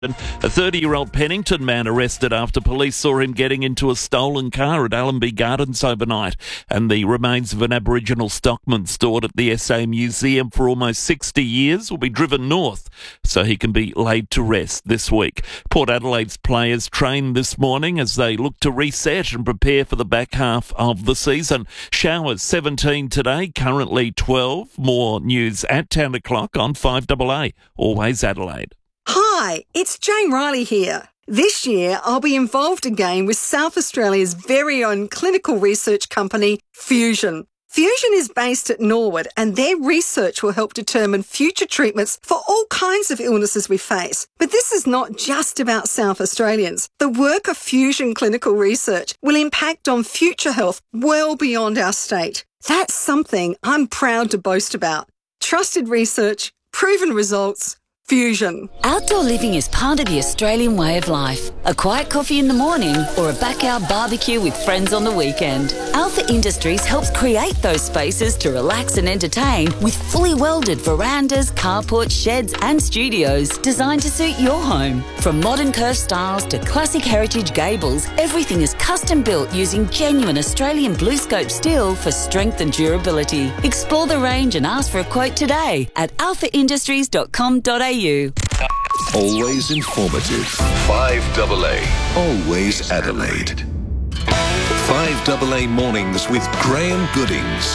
A 30-year-old Pennington man arrested after police saw him getting into a stolen car at Allenby Gardens overnight, and the remains of an Aboriginal stockman stored at the SA Museum for almost 60 years will be driven north so he can be laid to rest this week. Port Adelaide's players trained this morning as they look to reset and prepare for the back half of the season. Showers 17 today, currently 12. More news at 10 o'clock on 5AA, Always Adelaide. Hi, it's Jane Riley here. This year, I'll be involved again with South Australia's very own clinical research company, Fusion. Fusion is based at Norwood, and their research will help determine future treatments for all kinds of illnesses we face. But this is not just about South Australians. The work of Fusion Clinical Research will impact on future health well beyond our state. That's something I'm proud to boast about. Trusted research, proven results, Fusion. Outdoor living is part of the Australian way of life. A quiet coffee in the morning or a backyard barbecue with friends on the weekend. Alpha Industries helps create those spaces to relax and entertain with fully welded verandas, carports, sheds and studios designed to suit your home. From modern curved styles to classic heritage gables, everything is custom built using genuine Australian BlueScope steel for strength and durability. Explore the range and ask for a quote today at alphaindustries.com.au. Always informative. 5AA. Always Adelaide. 5AA Mornings with Graham Goodings.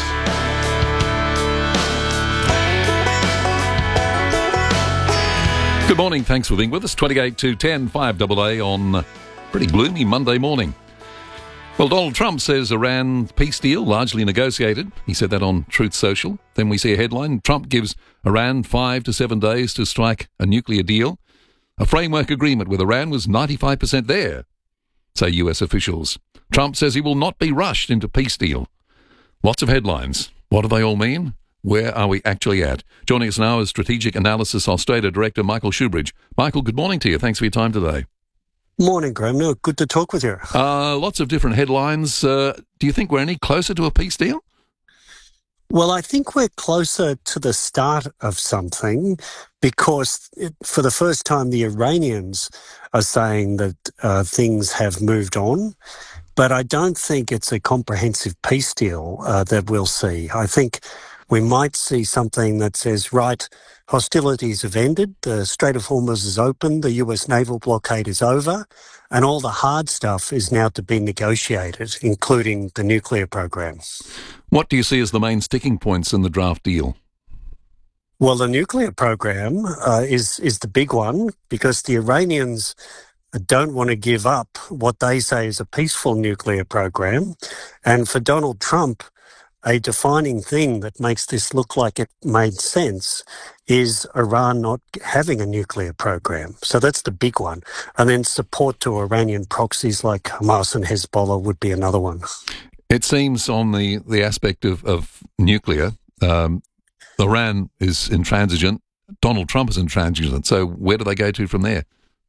Good morning. Thanks for being with us. 28 to 10, 5AA on pretty gloomy Monday morning. Well, Donald Trump says Iran peace deal largely negotiated. He said that on Truth Social. Then we see a headline. Trump gives Iran 5 to 7 days to strike a nuclear deal. A framework agreement with Iran was 95% there, say US officials. Trump says he will not be rushed into peace deal. Lots of headlines. What do they all mean? Where are we actually at? Joining us now is Strategic Analysis Australia Director Michael Shoebridge. Michael, good morning to you. Thanks for your time today. Morning, Graham. No, good to talk with you. Lots of different headlines. Do you think we're any closer to a peace deal? Well, I think we're closer to the start of something because for the first time the Iranians are saying that things have moved on. But I don't think it's a comprehensive peace deal that we'll see. I think we might see something that says, right, hostilities have ended, the Strait of Hormuz is open, the US naval blockade is over, and all the hard stuff is now to be negotiated, including the nuclear program. What do you see as the main sticking points in the draft deal? Well, the nuclear program is the big one because the Iranians don't want to give up what they say is a peaceful nuclear program. And for Donald Trump, a defining thing that makes this look like it made sense is Iran not having a nuclear program. So that's the big one. And then support to Iranian proxies like Hamas and Hezbollah would be another one. It seems on the aspect of nuclear, Iran is intransigent, Donald Trump is intransigent. So where do they go to from there?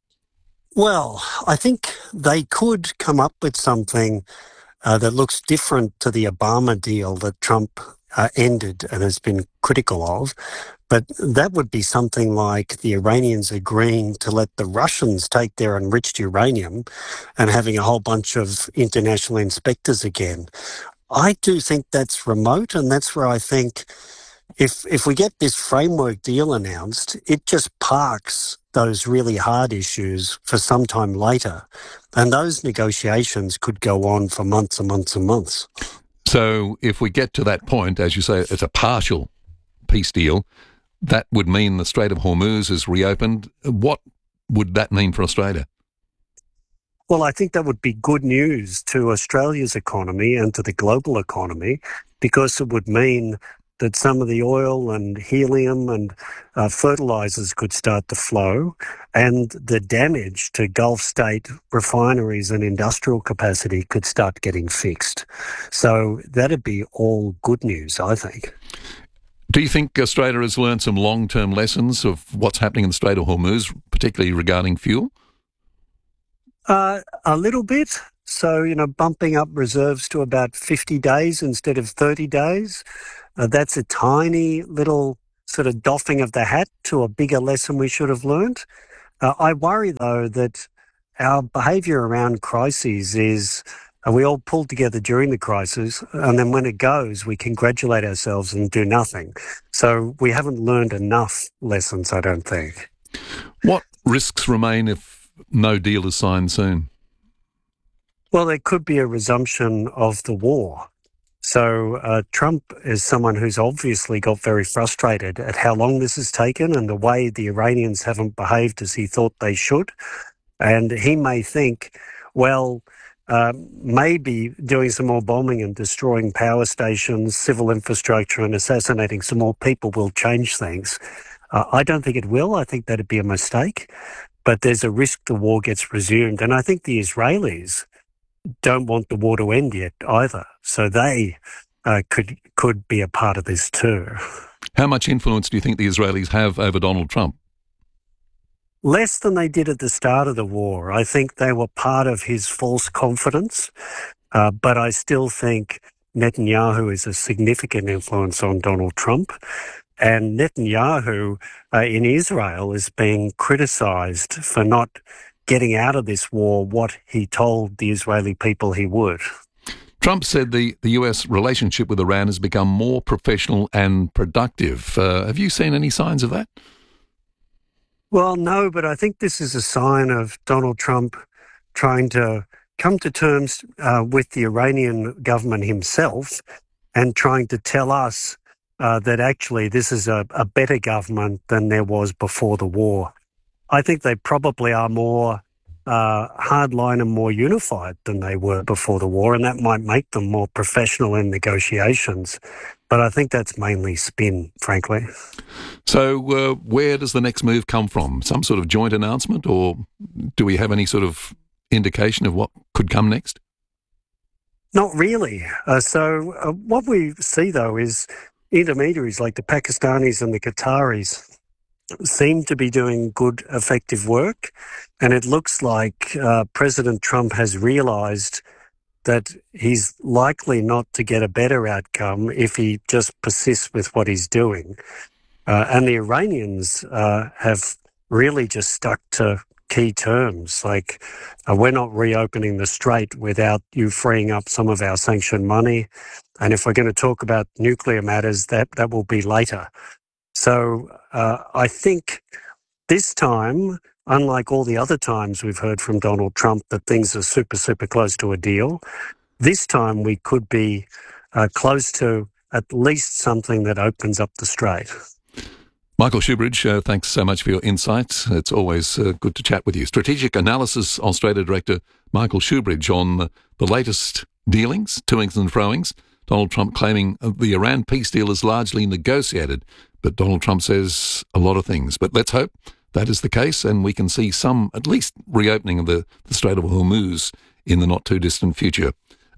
Well, I think they could come up with something that looks different to the Obama deal that Trump ended and has been critical of. But that would be something like the Iranians agreeing to let the Russians take their enriched uranium and having a whole bunch of international inspectors again. I do think that's remote, and that's where I think if we get this framework deal announced, it just parks those really hard issues for some time later. And those negotiations could go on for months and months and months. So if we get to that point, as you say, it's a partial peace deal, that would mean the Strait of Hormuz is reopened. What would that mean for Australia? Well, I think that would be good news to Australia's economy and to the global economy because it would mean that some of the oil and helium and fertilizers could start to flow, and the damage to Gulf state refineries and industrial capacity could start getting fixed. So that'd be all good news, I think. Do you think Australia has learned some long-term lessons of what's happening in the Strait of Hormuz, particularly regarding fuel? A little bit. So, bumping up reserves to about 50 days instead of 30 days. That's a tiny little sort of doffing of the hat to a bigger lesson we should have learnt. I worry, though, that our behaviour around crises is we all pull together during the crisis, and then when it goes, we congratulate ourselves and do nothing. So we haven't learned enough lessons, I don't think. What risks remain if no deal is signed soon? Well, there could be a resumption of the war. So Trump is someone who's obviously got very frustrated at how long this has taken and the way the Iranians haven't behaved as he thought they should. And he may think, well, maybe doing some more bombing and destroying power stations, civil infrastructure and assassinating some more people will change things. I don't think it will. I think that'd be a mistake. But there's a risk the war gets resumed. And I think the Israelis don't want the war to end yet either. So they could be a part of this too. How much influence do you think the Israelis have over Donald Trump? Less than they did at the start of the war. I think they were part of his false confidence, but I still think Netanyahu is a significant influence on Donald Trump. And Netanyahu in Israel is being criticised for not getting out of this war what he told the Israeli people he would. Trump said the US relationship with Iran has become more professional and productive. Have you seen any signs of that? Well, no, but I think this is a sign of Donald Trump trying to come to terms with the Iranian government himself and trying to tell us that actually this is a better government than there was before the war. I think they probably are more hardline and more unified than they were before the war, and that might make them more professional in negotiations. But I think that's mainly spin, frankly. So where does the next move come from? Some sort of joint announcement, or do we have any sort of indication of what could come next? Not really. So what we see, though, is intermediaries like the Pakistanis and the Qataris seem to be doing good, effective work. And it looks like President Trump has realised that he's likely not to get a better outcome if he just persists with what he's doing. And the Iranians have really just stuck to key terms, like we're not reopening the strait without you freeing up some of our sanctioned money. And if we're going to talk about nuclear matters, that will be later. So I think this time, unlike all the other times we've heard from Donald Trump that things are super, super close to a deal, this time we could be close to at least something that opens up the strait. Michael Shoebridge, thanks so much for your insights. It's always good to chat with you. Strategic Analysis Australia Director Michael Shoebridge on the latest dealings, toings and froings. Donald Trump claiming the Iran peace deal is largely negotiated, but Donald Trump says a lot of things. But let's hope that is the case and we can see some, at least, reopening of the Strait of Hormuz in the not-too-distant future.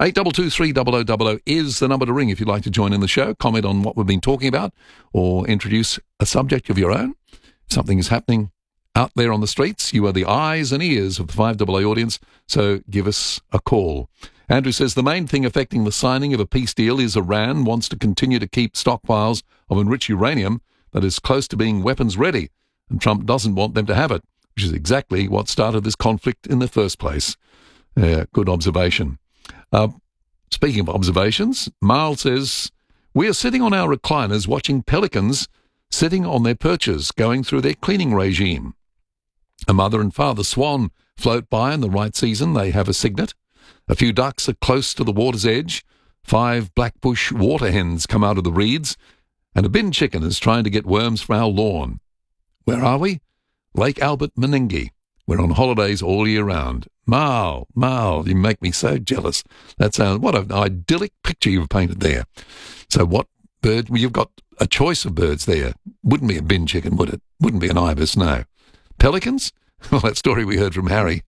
8223 is the number to ring if you'd like to join in the show, comment on what we've been talking about, or introduce a subject of your own. If something is happening out there on the streets, you are the eyes and ears of the 5AA audience, so give us a call. Andrew says the main thing affecting the signing of a peace deal is Iran wants to continue to keep stockpiles of enriched uranium that is close to being weapons ready, and Trump doesn't want them to have it, which is exactly what started this conflict in the first place. Good observation. Speaking of observations, Marl says, we are sitting on our recliners watching pelicans sitting on their perches going through their cleaning regime. A mother and father swan float by in the right season. They have a cygnet. A few ducks are close to the water's edge. 5 blackbush water hens come out of the reeds. And a bin chicken is trying to get worms from our lawn. Where are we? Lake Albert, Menengi. We're on holidays all year round. Marl, you make me so jealous. What an idyllic picture you've painted there. So what bird? Well, you've got a choice of birds there. Wouldn't be a bin chicken, would it? Wouldn't be an ibis, no. Pelicans? Well, that story we heard from Harry,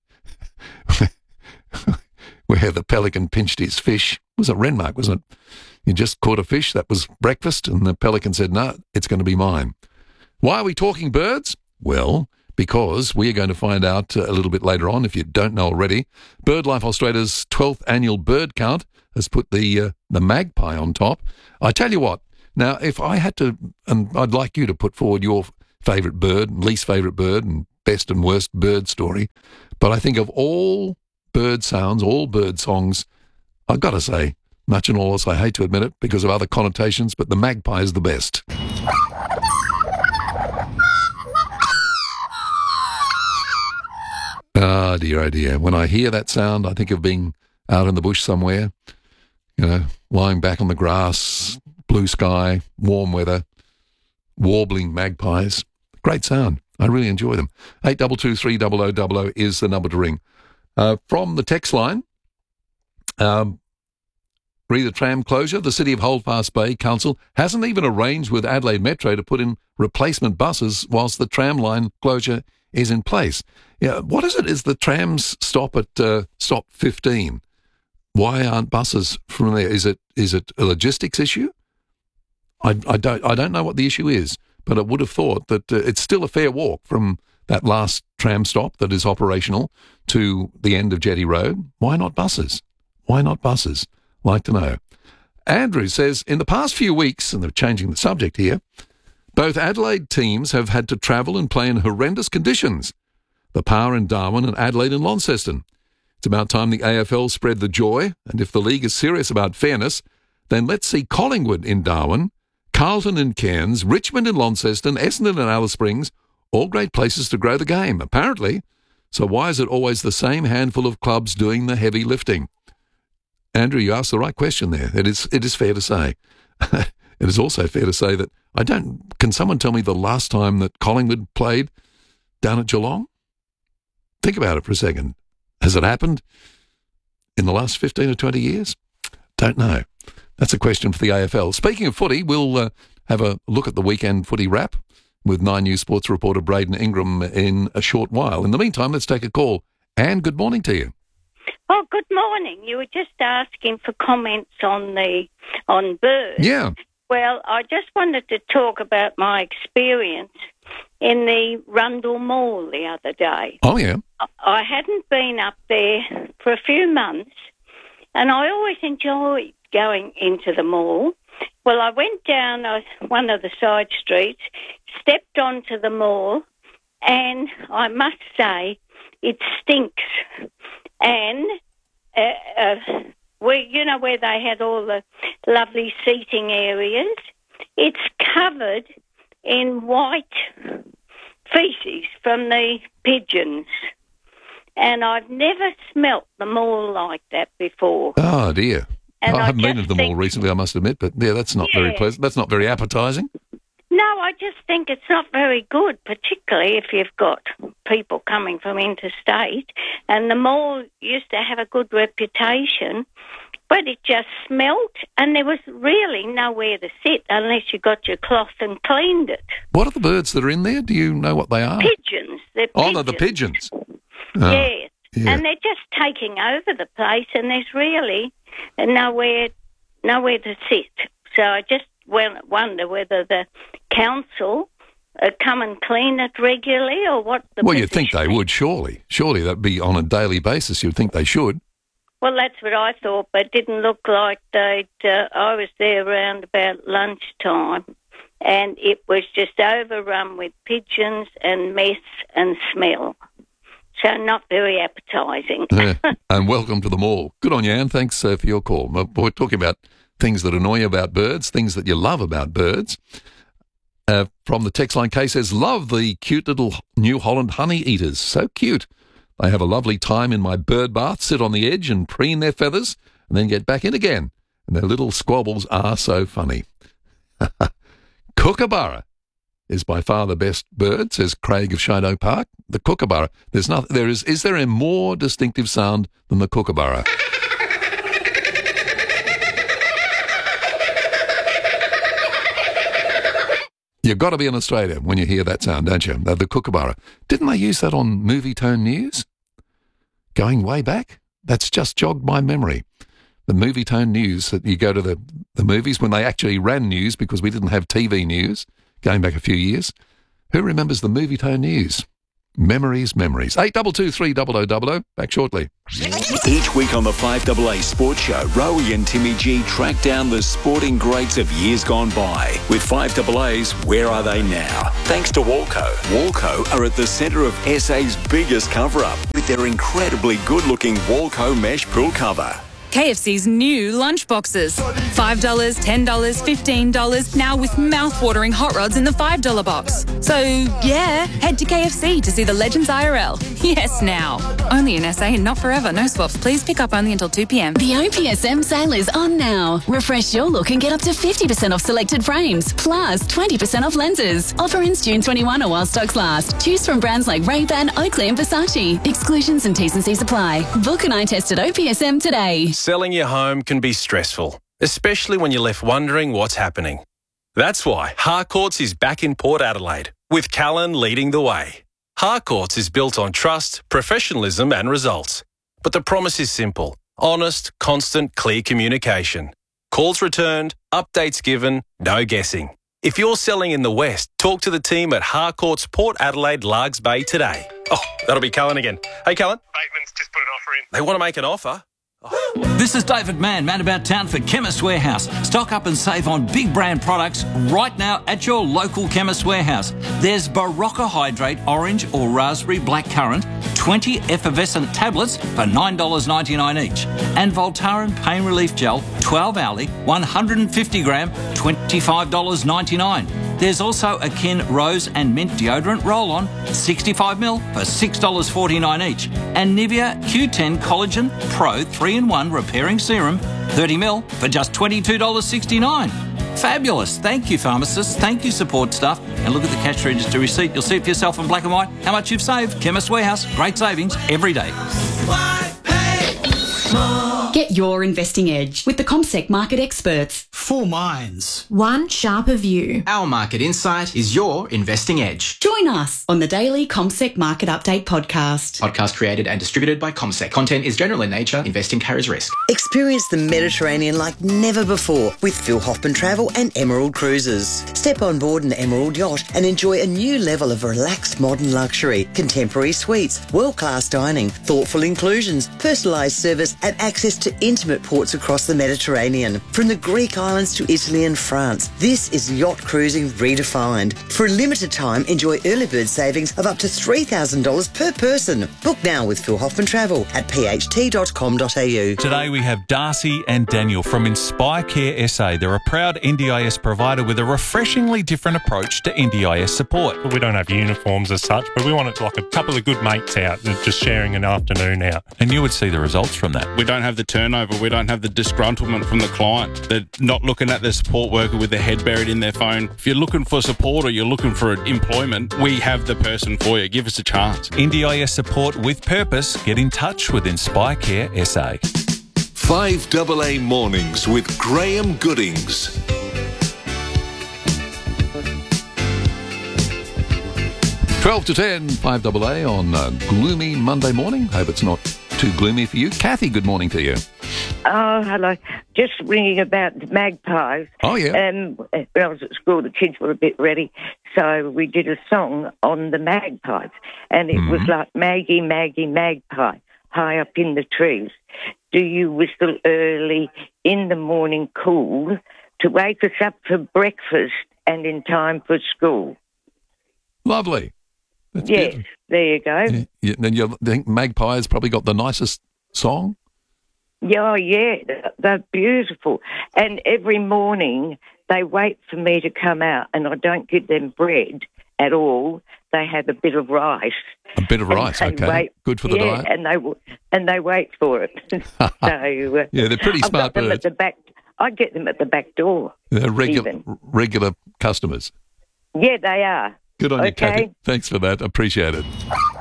where the pelican pinched his fish. It was a Renmark, wasn't it? You just caught a fish, that was breakfast, and the pelican said, no, it's going to be mine. Why are we talking birds? Well, because we are going to find out a little bit later on, if you don't know already. BirdLife Australia's 12th annual bird count has put the magpie on top. I tell you what, now if I had to, and I'd like you to put forward your favourite bird, least favourite bird, and best and worst bird story. But I think of all bird sounds, all bird songs, I've got to say, much and all, as I hate to admit it because of other connotations, but the magpie is the best. Oh dear. When I hear that sound, I think of being out in the bush somewhere, lying back on the grass, blue sky, warm weather, warbling magpies. Great sound. I really enjoy them. 822 300 is the number to ring. From the text line, re the tram closure, the City of Holdfast Bay Council hasn't even arranged with Adelaide Metro to put in replacement buses whilst the tram line closure is in place. Yeah, what is it? Is the trams stop at stop 15? Why aren't buses from there? Is it a logistics issue? I don't know what the issue is, but I would have thought that it's still a fair walk from that last tram stop that is operational to the end of Jetty Road. Why not buses? Like to know. Andrew says, in the past few weeks, and they're changing the subject here, both Adelaide teams have had to travel and play in horrendous conditions. The Power in Darwin and Adelaide in Launceston. It's about time the AFL spread the joy, and if the league is serious about fairness, then let's see Collingwood in Darwin, Carlton in Cairns, Richmond in Launceston, Essendon and Alice Springs, all great places to grow the game, apparently. So why is it always the same handful of clubs doing the heavy lifting? Andrew, you asked the right question there. It is fair to say. It is also fair to say that can someone tell me the last time that Collingwood played down at Geelong? Think about it for a second. Has it happened in the last 15 or 20 years? Don't know. That's a question for the AFL. Speaking of footy, we'll have a look at the weekend footy wrap with 9 News sports reporter Braden Ingram in a short while. In the meantime, let's take a call. Anne, good morning to you. Oh, good morning. You were just asking for comments on birds. Yeah. Well, I just wanted to talk about my experience in the Rundle Mall the other day. Oh, yeah. I hadn't been up there for a few months, and I always enjoyed going into the mall. Well, I went down one of the side streets, stepped onto the mall, and I must say it stinks. And where they had all the lovely seating areas, it's covered in white feces from the pigeons. And I've never smelt the mall like that before. Oh, dear. And I haven't been to the mall recently, I must admit, but yeah, that's not very pleasant. That's not very appetising. No, I just think it's not very good, particularly if you've got people coming from interstate. And the mall used to have a good reputation, but it just smelt, and there was really nowhere to sit unless you got your cloth and cleaned it. What are the birds that are in there? Do you know what they are? Pigeons. They're pigeons. Oh, they're the pigeons. Yes. Yeah. And they're just taking over the place, and there's really nowhere to sit. So I just wonder whether the council come and clean it regularly, or what the Well, you'd think they would, surely. Surely that'd be on a daily basis. You'd think they should. Well, that's what I thought, but it didn't look like they'd... I was there around about lunchtime, and it was just overrun with pigeons and mess and smell. So not very appetising. Yeah. And welcome to the mall. Good on you, Anne. Thanks for your call. We're talking about things that annoy you about birds, things that you love about birds. From the text line, Kay says, love the cute little New Holland honey eaters. So cute. They have a lovely time in my bird bath, sit on the edge and preen their feathers, and then get back in again. And their little squabbles are so funny. Kookaburra is by far the best bird, says Craig of Shido Park. The kookaburra. Is there a more distinctive sound than the kookaburra? You've got to be in Australia when you hear that sound, don't you? The kookaburra. Didn't they use that on Movie Tone News? Going way back? That's just jogged my memory. The Movie Tone News, that you go to the movies when they actually ran news, because we didn't have TV news going back a few years. Who remembers the Movie Tone News? Memories. 82230000. Back shortly. Each week on the 5AA Sports Show, Rowie and Timmy G track down the sporting greats of years gone by. With 5AA's Where Are They Now? Thanks to Walco. Walco are at the centre of SA's biggest cover-up with their incredibly good-looking Walco mesh pool cover. KFC's new lunchboxes. $5, $10, $15, now with mouth-watering hot rods in the $5 box. So, yeah, head to KFC to see the Legends IRL. Yes, now. Only in SA and not forever. No swaps. Please pick up only until 2 p.m. The OPSM sale is on now. Refresh your look and get up to 50% off selected frames, plus 20% off lenses. Offer ends June 21 or while stocks last. Choose from brands like Ray-Ban, Oakley and Versace. Exclusions and T's and C's apply. Book an eye test at OPSM today. Selling your home can be stressful, especially when you're left wondering what's happening. That's why Harcourts is back in Port Adelaide, with Callan leading the way. Harcourts is built on trust, professionalism and results. But the promise is simple: honest, constant, clear communication. Calls returned, updates given, no guessing. If you're selling in the West, talk to the team at Harcourts Port Adelaide Largs Bay today. Oh, that'll be Callan again. Hey, Callan. Bateman's just put an offer in. They want to make an offer? This is David Mann, Man About Town for Chemist Warehouse. Stock up and save on big brand products right now at your local Chemist Warehouse. There's Barocca Hydrate Orange or Raspberry Blackcurrant, 20 effervescent tablets for $9.99 each. And Voltaren Pain Relief Gel, 12 hourly, 150 gram, $25.99. There's also a Kin Rose and Mint Deodorant Roll-On, 65ml for $6.49 each. And Nivea Q10 Collagen Pro 3-in-1 Repairing Serum, 30ml for just $22.69. Fabulous. Thank you, pharmacists. Thank you, support staff. And look at the cash register receipt. You'll see it for yourself in black and white how much you've saved. Chemist Warehouse. Great savings every day. Get your investing edge with the CommSec market experts. 4 minds. One sharper view. Our market insight is your investing edge. Join us on the daily CommSec Market Update podcast. Podcast created and distributed by CommSec. Content is general in nature. Investing carries risk. Experience the Mediterranean like never before with Phil Hoffman Travel and Emerald Cruises. Step on board an Emerald yacht and enjoy a new level of relaxed modern luxury, contemporary suites, world-class dining, thoughtful inclusions, personalised service and access to intimate ports across the Mediterranean. From the Greek islands to Italy and France, this is yacht cruising redefined. For a limited time, enjoy early bird savings of up to $3,000 per person. Book now with Phil Hoffman Travel at pht.com.au. Today we have Darcy and Daniel from Inspire Care SA. They're a proud NDIS provider with a refreshingly different approach to NDIS support. We don't have uniforms as such, but we want it like a couple of good mates out just sharing an afternoon out. And you would see the results from that. We don't have the turnover. We don't have the disgruntlement from the client. They're not looking at the support worker with their head buried in their phone. If you're looking for support or you're looking for employment, we have the person for you. Give us a chance. NDIS support with purpose. Get in touch with Inspire Care SA. 5AA Mornings with Graham Goodings. Twelve to 10, 5AA on a gloomy Monday morning. Hope it's not too gloomy for you. Kathy, good morning to you. Oh, hello. Just ringing about the magpies. Oh, yeah. When I was at school, the kids were a bit ready, so we did a song on the magpies, and it was like, Maggie, Maggie, magpie, high up in the trees. Do you whistle early in the morning cool to wake us up for breakfast and in time for school? Lovely. That's yes, good. There you go. Yeah, then you think Magpie's probably got the nicest song? Yeah, they're beautiful. And every morning they wait for me to come out, and I don't give them bread at all. They have a bit of rice. A bit of rice, okay. Good for the diet. and they wait for it. So yeah, they're pretty smart birds. At the back. I get them at the back door. They're regular customers. Yeah, they are. Good on you, Kathy. Thanks for that. Appreciate it.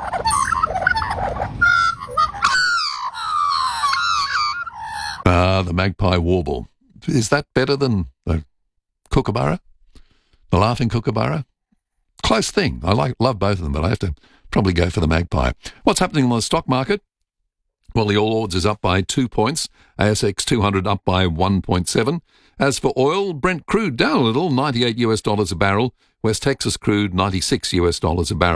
The magpie warble. Is that better than the kookaburra? The laughing kookaburra? Close thing. I love both of them, but I have to probably go for the magpie. What's happening on the stock market? Well, the All Ords is up by 2 points. ASX 200 up by 1.7. As for oil, Brent crude down a little, $98 a barrel. West Texas crude, $96 a barrel.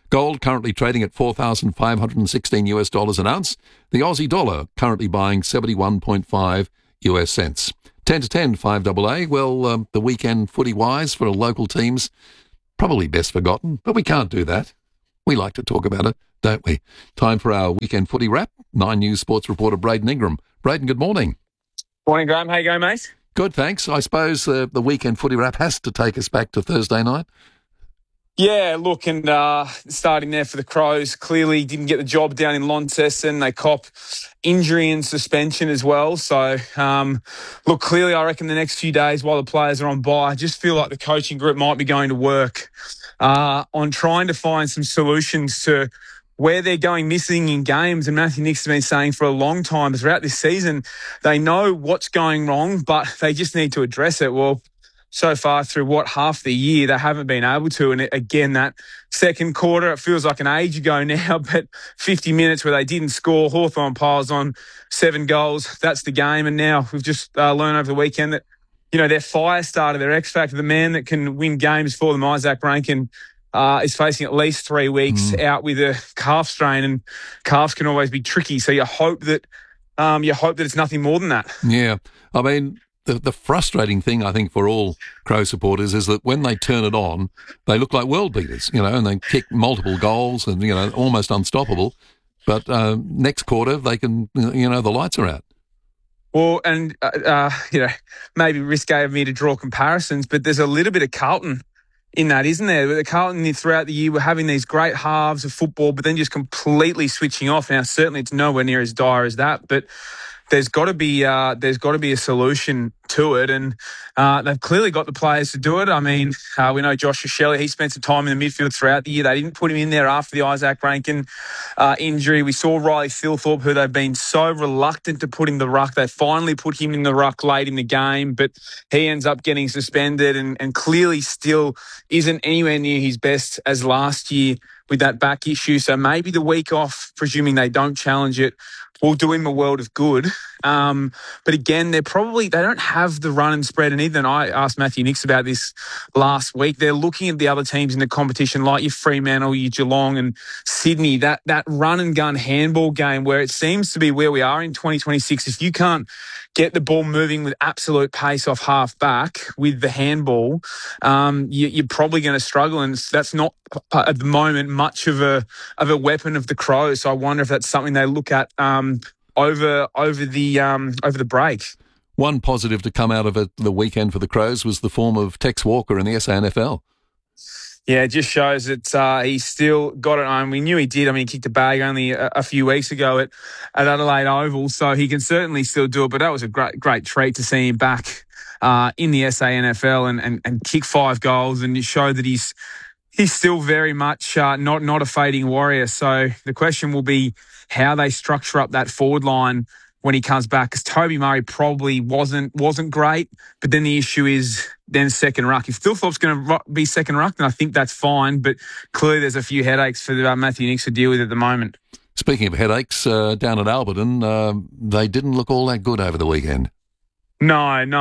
Gold currently trading at $4,516 an ounce. The Aussie dollar currently buying 71.5 US cents. 10 to 10, 5AA. Well, the weekend footy-wise for local teams, probably best forgotten, but we can't do that. We like to talk about it, don't we? Time for our weekend footy wrap. 9 News sports reporter Braden Ingram. Braden, good morning. Morning, Graham. How you going, mate? Good, thanks. I suppose the weekend footy wrap has to take us back to Thursday night. Yeah, look, and starting there for the Crows, clearly didn't get the job down in Launceston. They cop injury and suspension as well. So, look, clearly I reckon the next few days while the players are on bye, I just feel like the coaching group might be going to work on trying to find some solutions to where they're going missing in games. And Matthew Nicks has been saying for a long time throughout this season, they know what's going wrong, but they just need to address it. Well, so far through half the year, they haven't been able to. And again, that second quarter, it feels like an age ago now, but 50 minutes where they didn't score. Hawthorn piles on 7 goals. That's the game. And now we've just learned over the weekend that, their fire starter, their X factor, the man that can win games for them, Isaac Rankin, is facing at least 3 weeks out with a calf strain, and calves can always be tricky. So you hope that it's nothing more than that. Yeah. I mean, the frustrating thing, I think, for all Crow supporters is that when they turn it on, they look like world beaters, and they kick multiple goals and, almost unstoppable. But next quarter, they can, the lights are out. Well, and, maybe risque of me to draw comparisons, but there's a little bit of Carlton in that, isn't there? The Carlton throughout the year were having these great halves of football, but then just completely switching off. Now, certainly it's nowhere near as dire as that, but there's got to be a solution to it, and they've clearly got the players to do it. I mean, we know Josh Shelley, he spent some time in the midfield throughout the year. They didn't put him in there after the Isaac Rankin injury. We saw Riley Thilthorpe, who they've been so reluctant to put in the ruck. They finally put him in the ruck late in the game, but he ends up getting suspended and clearly still isn't anywhere near his best as last year with that back issue. So maybe the week off, presuming they don't challenge it, will do him a world of good. But again, they don't have the run and spread. And even I asked Matthew Nicks about this last week. They're looking at the other teams in the competition, like your Fremantle, your Geelong and Sydney, that run and gun handball game where it seems to be where we are in 2026. If you can't get the ball moving with absolute pace off half back with the handball, you're probably going to struggle. And that's not at the moment much of a weapon of the Crows. So I wonder if that's something they look at over the break. One positive to come out of it the weekend for the Crows was the form of Tex Walker in the SANFL. Yeah, it just shows that he's still got it on. We knew he did. I mean, he kicked a bag only a few weeks ago at Adelaide Oval, so he can certainly still do it. But that was a great treat to see him back in the SANFL and kick 5 goals and show that he's still very much not a fading warrior. So the question will be how they structure up that forward line when he comes back, because Toby Murray probably wasn't great, but then the issue is then second ruck. If Thilthorpe's going to be second ruck, then I think that's fine, but clearly there's a few headaches for Matthew Nicks to deal with at the moment. Speaking of headaches, down at Alberton, they didn't look all that good over the weekend. No, and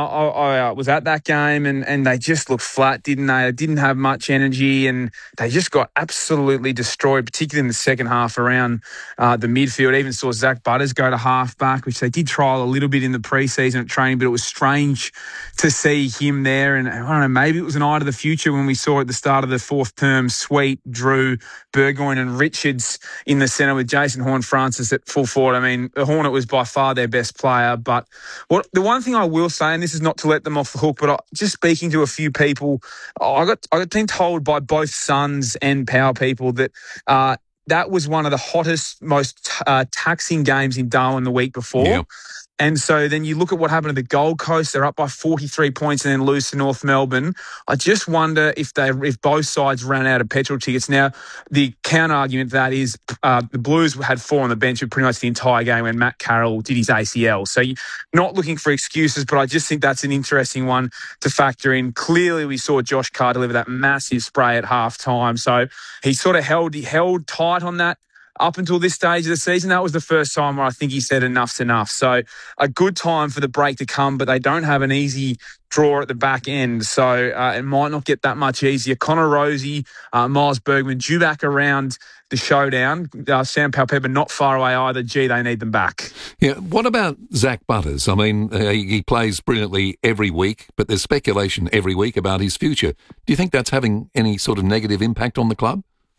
I was at that game and they just looked flat, didn't they? They didn't have much energy and they just got absolutely destroyed, particularly in the second half around the midfield. Even saw Zach Butters go to half-back, which they did trial a little bit in the pre-season at training, but it was strange to see him there. And I don't know, maybe it was an eye to the future when we saw at the start of the fourth term, Sweet, Drew, Burgoyne and Richards in the centre with Jason Horne-Francis at full forward. I mean, Hornet was by far their best player, but the one thing I will say, and this is not to let them off the hook, but just speaking to a few people, I got been told by both Suns and Power people that that was one of the hottest, most taxing games in Darwin the week before. Yep. And so then you look at what happened to the Gold Coast. They're up by 43 points and then lose to North Melbourne. I just wonder if both sides ran out of petrol tickets. Now, the counter argument to that is the Blues had 4 on the bench for pretty much the entire game when Matt Carroll did his ACL. So you're not looking for excuses, but I just think that's an interesting one to factor in. Clearly, we saw Josh Carr deliver that massive spray at halftime. So he sort of held tight on that up until this stage of the season, that was the first time where I think he said enough's enough. So a good time for the break to come, but they don't have an easy draw at the back end, so it might not get that much easier. Connor Rosie, Miles Bergman due back around the showdown. Sam Palpepper not far away either. Gee, they need them back. Yeah, what about Zach Butters? I mean, he plays brilliantly every week, but there's speculation every week about his future. Do you think that's having any sort of negative impact on the club?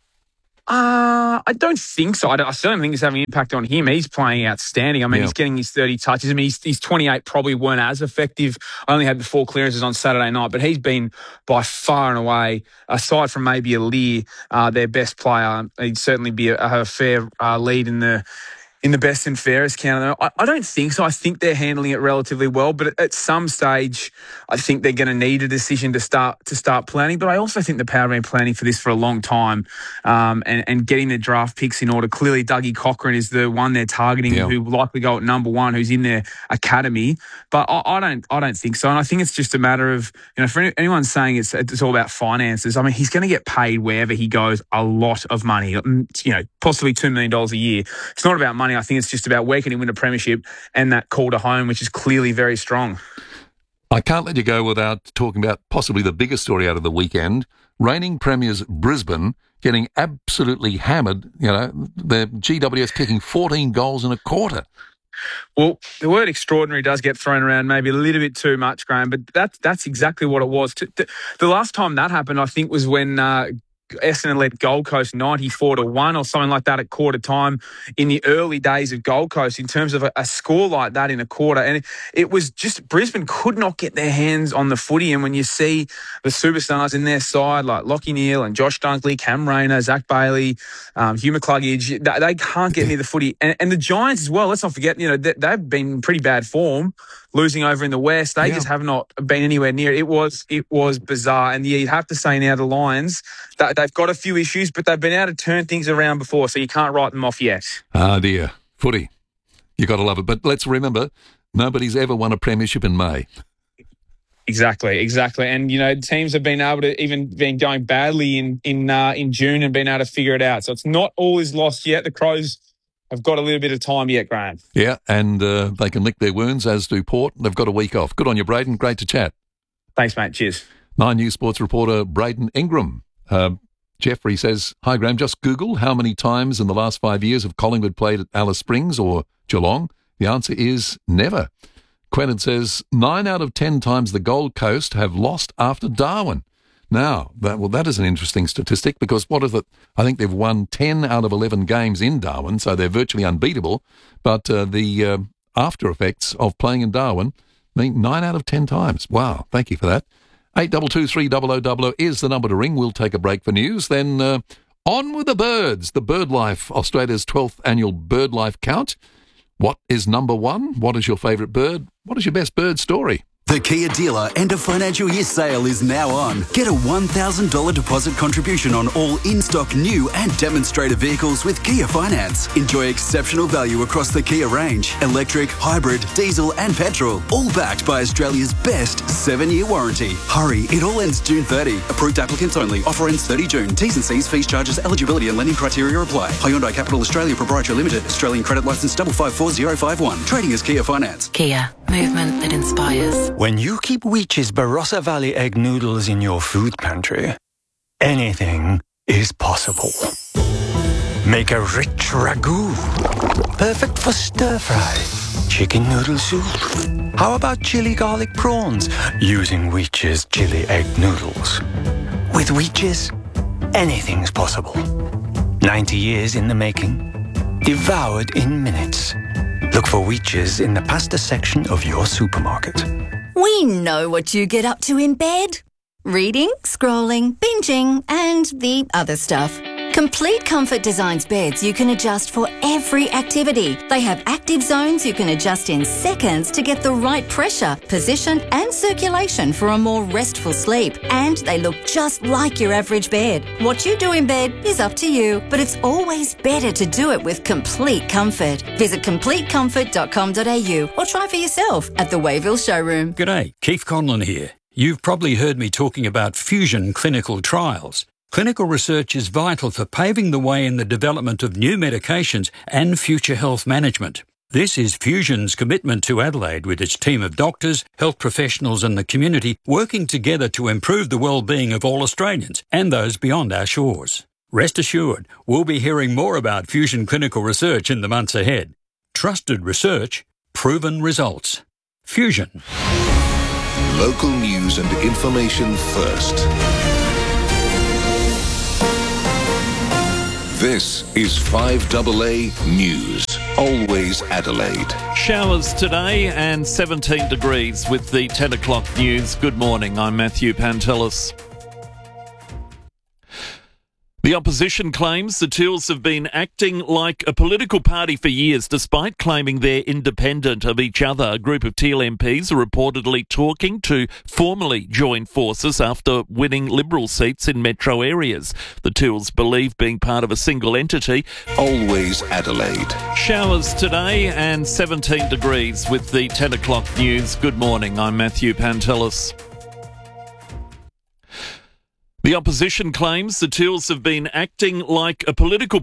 I don't think so. I certainly think it's having an impact on him. He's playing outstanding. I mean, he's getting his 30 touches. I mean, he's 28 probably weren't as effective. I only had the 4 clearances on Saturday night, but he's been by far and away, aside from maybe Aliir, their best player. He'd certainly be have a fair lead in the best and fairest count. I don't think so. I think they're handling it relatively well, but at some stage, I think they're going to need a decision to start planning. But I also think the Power have been planning for this for a long time, and getting their draft picks in order. Clearly, Dougie Cochran is the one they're targeting, who will likely go at number 1, who's in their academy. But I don't think so, and I think it's just a matter of, for anyone saying it's all about finances. I mean, he's going to get paid wherever he goes a lot of money, possibly $2 million a year. It's not about money. I think it's just about where can he win a premiership and that call to home, which is clearly very strong. I can't let you go without talking about possibly the biggest story out of the weekend. Reigning premiers Brisbane getting absolutely hammered. The GWS kicking 14 goals in a quarter. Well, the word extraordinary does get thrown around maybe a little bit too much, Graham, but that's exactly what it was. The last time that happened, I think, was when Essendon led Gold Coast 94-1 or something like that at quarter time in the early days of Gold Coast, in terms of a score like that in a quarter. And it was just Brisbane could not get their hands on the footy. And when you see the superstars in their side like Lachie Neale and Josh Dunkley, Cam Rayner, Zach Bailey, Hugh McCluggage, they can't get near the footy. And the Giants as well, let's not forget, they've been in pretty bad form, losing over in the West. They just have not been anywhere near it. It was bizarre. And you have to say now the Lions, they've got a few issues, but they've been able to turn things around before, so you can't write them off yet. Ah, dear. Footy. You got to love it. But let's remember, nobody's ever won a premiership in May. Exactly. And, teams have been able to even been going badly in June and been able to figure it out. So it's not all is lost yet. The Crows have got a little bit of time yet, Graham. Yeah, and they can lick their wounds, as do Port. They've got a week off. Good on you, Braden. Great to chat. Thanks, mate. Cheers. 9 News sports reporter Braden Ingram. Jeffrey says, hi, Graham, just Google how many times in the last 5 years have Collingwood played at Alice Springs or Geelong. The answer is never. Quentin says, 9 out of 10 times the Gold Coast have lost after Darwin. Now, that is an interesting statistic, because what is it? I think they've won 10 out of 11 games in Darwin, so they're virtually unbeatable. But the after effects of playing in Darwin mean 9 out of 10 times. Wow, thank you for that. 822 300 is the number to ring. We'll take a break for news. Then on with the birds. The BirdLife, Australia's 12th annual BirdLife count. What is number 1? What is your favourite bird? What is your best bird story? The Kia dealer end of financial year sale is now on. Get a $1,000 deposit contribution on all in-stock new and demonstrator vehicles with Kia Finance. Enjoy exceptional value across the Kia range. Electric, hybrid, diesel and petrol. All backed by Australia's best 7-year warranty. Hurry, it all ends June 30. Approved applicants only. Offer ends 30 June. T's and C's, fees, charges, eligibility and lending criteria apply. Hyundai Capital Australia Proprietary Limited. Australian credit licence 554051. Trading as Kia Finance. Kia. Movement that inspires. When you keep Weech's Barossa Valley egg noodles in your food pantry, anything is possible. Make a rich ragu, perfect for stir-fry, chicken noodle soup. How about chili garlic prawns using Weech's chili egg noodles? With Weech's, anything's possible. 90 years in the making, devoured in minutes. Look for Weech's in the pasta section of your supermarket. We know what you get up to in bed. Reading, scrolling, binging, and the other stuff. Complete Comfort designs beds you can adjust for every activity. They have active zones you can adjust in seconds to get the right pressure, position, and circulation for a more restful sleep. And they look just like your average bed. What you do in bed is up to you, but it's always better to do it with Complete Comfort. Visit CompleteComfort.com.au or try for yourself at the Wayville showroom. G'day, Keith Conlon here. You've probably heard me talking about Fusion clinical trials. clinical research is vital for paving the way in the development of new medications and future health management. This is Fusion's commitment to Adelaide, with its team of doctors, health professionals and the community working together to improve the well-being of all Australians and those beyond our shores. Rest assured, we'll be hearing more about Fusion clinical research in the months ahead. Trusted research, proven results. Fusion. Local news and information first. This is 5AA News. Always Adelaide. Showers today and 17 degrees with the 10 o'clock news. Good morning, I'm Matthew Pantelis. The opposition claims the Teals have been acting like a political party for years, despite claiming they're independent of each other. A group of Teal MPs are reportedly talking to formally join forces after winning Liberal seats in metro areas. The Teals believe being part of a single entity. Always Adelaide. Showers today and 17 degrees with the 10 o'clock news. Good morning, I'm Matthew Pantelis. The opposition claims the Teals have been acting like a political